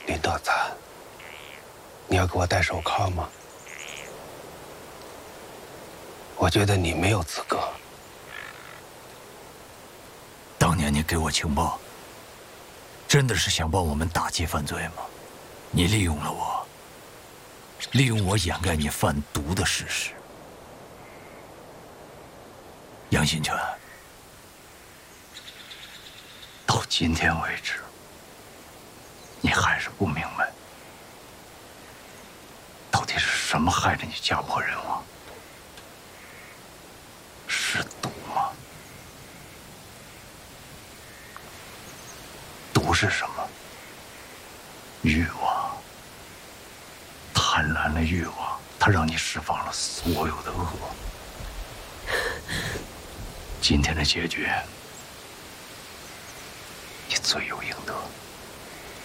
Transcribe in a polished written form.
林德赞，你要给我戴手铐吗？我觉得你没有资格。 当年你给我情报，真的是想帮我们打击犯罪吗？你利用了我，利用我掩盖你贩毒的事实。杨新全，到今天为止，你还是不明白，到底是什么害着你家破人亡？是毒吗？毒是什么？欲望，贪婪的欲望，它让你释放了所有的恶。今天的结局，你罪有应得。